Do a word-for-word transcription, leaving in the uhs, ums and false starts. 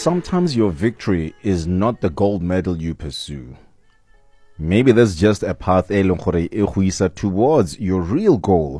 sometimes your victory is not the gold medal you pursue. Maybe that's just a path e leng gore e go isa towards your real goal,